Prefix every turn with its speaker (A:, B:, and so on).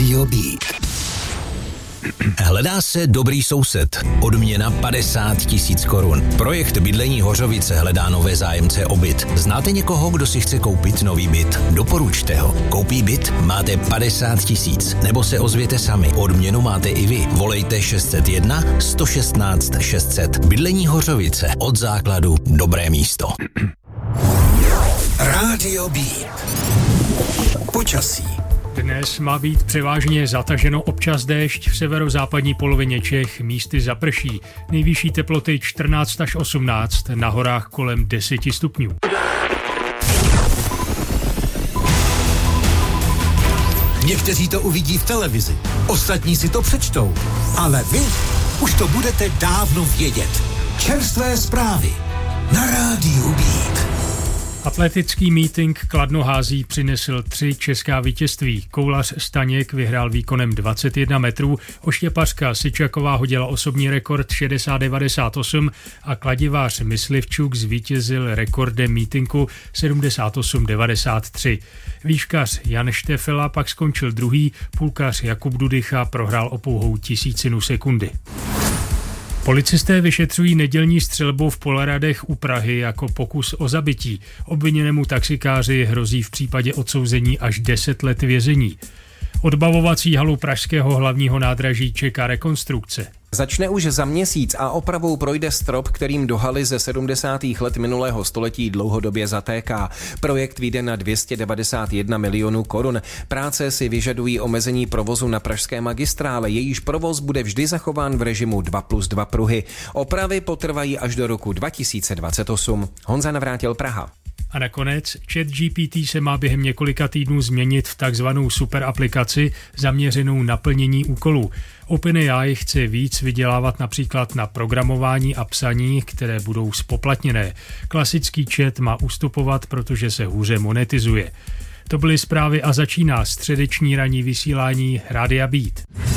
A: Rádio Beat. Hledá se dobrý soused. Odměna 50 000 korun. Projekt Bydlení Hořovice hledá nové zájemce o byt. Znáte někoho, kdo si chce koupit nový byt? Doporučte ho. Koupí byt? Máte 50 000. Nebo se ozvěte sami. Odměnu máte i vy. Volejte 601 116 600. Bydlení Hořovice. Od základu dobré místo. Rádio Beat. Počasí.
B: Dnes má být převážně zataženo, občas déšť, v severozápadní polovině Čech místy zaprší. Nejvyšší teploty 14 až 18, na horách kolem 10 stupňů.
C: Někteří to uvidí v televizi, ostatní si to přečtou, ale vy už to budete dávno vědět. Čerstvé zprávy na Rádiu Beat.
B: Atletický meeting Kladno hází přinesl 3 česká vítězství. Koulař Staněk vyhrál výkonem 21 metrů, oštěpařka Syčaková hodila osobní rekord 60,98 a kladivář Myslivčuk zvítězil rekordem meetingu 78,93. Výškař Jan Štefela pak skončil druhý, půlkař Jakub Dudycha prohrál o pouhou tisícinu sekundy. Policisté vyšetřují nedělní střelbu v Poleradech u Prahy jako pokus o zabití. Obviněnému taxikáři hrozí v případě odsouzení až 10 let vězení. Odbavovací halu pražského hlavního nádraží čeká rekonstrukce.
D: Začne už za měsíc a opravou projde strop, kterým do haly ze 70. let minulého století dlouhodobě zatéká. Projekt vyjde na 291 milionů korun. Práce si vyžadují omezení provozu na pražské magistrále, jejíž provoz bude vždy zachován v režimu 2+2 pruhy. Opravy potrvají až do roku 2028. Honza Navrátil, Praha.
B: A nakonec ChatGPT se má během několika týdnů změnit v takzvanou super aplikaci zaměřenou na plnění úkolů. OpenAI chce víc vydělávat například na programování a psaní, které budou zpoplatněné. Klasický chat má ustupovat, protože se hůře monetizuje. To byly zprávy a začíná středeční ranní vysílání Rádia Beat.